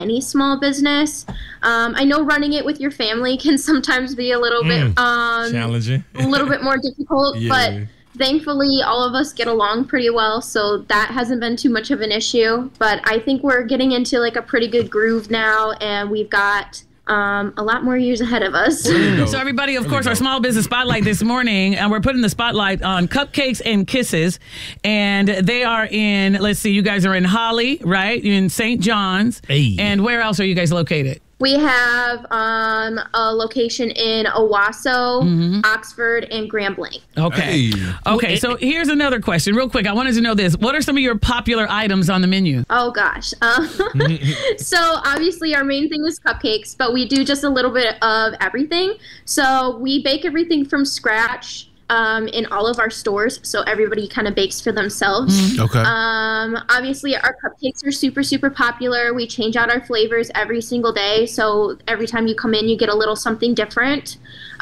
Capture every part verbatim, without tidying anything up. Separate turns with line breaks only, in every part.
any small business. Um, I know running it with your family can sometimes be a little mm, bit um,
challenging,
a little bit more difficult, yeah. but thankfully all of us get along pretty well, so that hasn't been too much of an issue. But I think we're getting into like a pretty good groove now, and we've got Um, a lot more years ahead of us.
So everybody, of course, our small business spotlight this morning, and we're putting the spotlight on Cupcakes and Kisses, and they are in, let's see, you guys are in Holly, right? You're in Saint John's.
Hey.
And where else are you guys located?
We have um, a location in Owasso, mm-hmm. Oxford, and Grand Blanc.
Okay. Hey. Okay, so here's another question real quick. I wanted to know this. What are some of your popular items on the menu?
Oh, gosh. Uh, so obviously our main thing is cupcakes, but we do just a little bit of everything. So we bake everything from scratch. Um, in all of our stores, so everybody kind of bakes for themselves.
Mm, okay.
Um, obviously, our cupcakes are super, super popular. We change out our flavors every single day, so every time you come in, you get a little something different.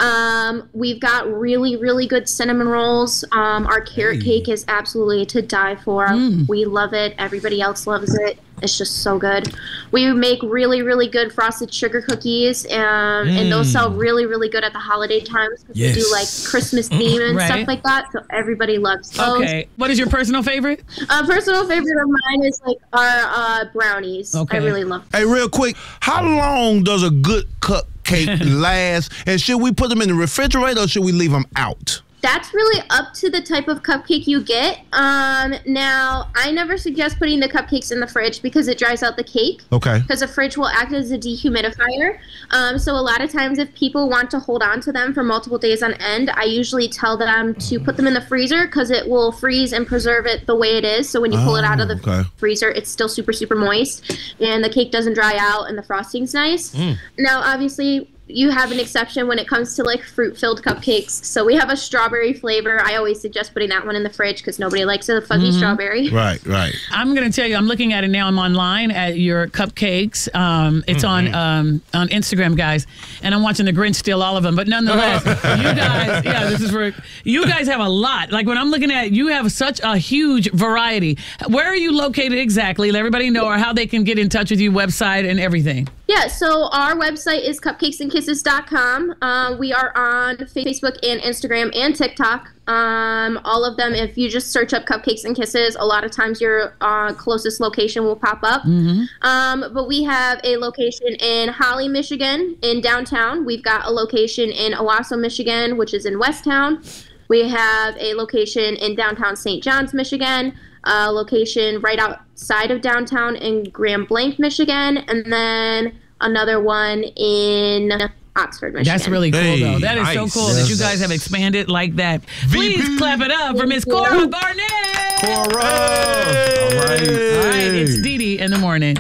Um, we've got really, really good cinnamon rolls. Um, our carrot hey. cake is absolutely to die for. Mm. We love it. Everybody else loves it. It's just so good. We make really, really good frosted sugar cookies, um, mm. and those sell really, really good at the holiday times because yes. we do like Christmas theme and right. stuff like that. So everybody loves those.
Okay. What is your personal favorite?
A personal favorite of mine is like our uh, brownies. Okay. I really love them.
Hey, real quick, how long does a good cupcake last? And should we put them in the refrigerator or should we leave them out?
That's really up to the type of cupcake you get. Um, now, I never suggest putting the cupcakes in the fridge because it dries out the cake.
Okay.
Because the fridge will act as a dehumidifier. Um, so a lot of times if people want to hold on to them for multiple days on end, I usually tell them to put them in the freezer because it will freeze and preserve it the way it is. So when you pull oh, it out of the okay. freezer, it's still super, super moist. And the cake doesn't dry out and the frosting's nice. Mm. Now, obviously, you have an exception when it comes to like fruit-filled cupcakes. So we have a strawberry flavor. I always suggest putting that one in the fridge because nobody likes a fuzzy mm-hmm. strawberry.
Right, right.
I'm going to tell you, I'm looking at it now. I'm online at your cupcakes. Um, it's mm-hmm. on um, on Instagram, guys, and I'm watching the Grinch steal all of them. But nonetheless, you guys, yeah, this is for you guys have a lot. Like when I'm looking at it, you have such a huge variety. Where are you located exactly? Let everybody know or how they can get in touch with you, website and everything.
Yeah, so our website is cupcakes and kisses dot com. Uh, we are on Facebook and Instagram and TikTok. Um, all of them, if you just search up Cupcakes and Kisses, a lot of times your uh, closest location will pop up. Mm-hmm. Um, but we have a location in Holly, Michigan, in downtown. We've got a location in Owasso, Michigan, which is in Westtown. We have a location in downtown Saint John's, Michigan. A location right outside of downtown in Grand Blanc, Michigan, and then another one in Oxford, Michigan.
That's really cool,
hey,
though. That is nice. so cool yes. that you guys have expanded like that. Please V P. Clap it up for Miss Cora Barnett.
Cora.
Hey. All right. All right. It's Dee Dee in the morning.